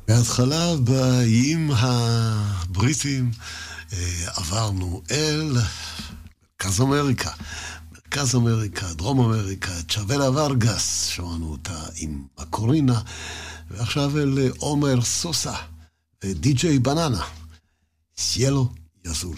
בהתחלה באיים הבריטים עברנו אל מרכז אמריקה. מרכז אמריקה, דרום אמריקה, צ'אבלה ורגס, שמענו אותה עם הקורינה, ועכשיו אל עומר סוסה ודי.ג'יי בננה, סיילו יזול.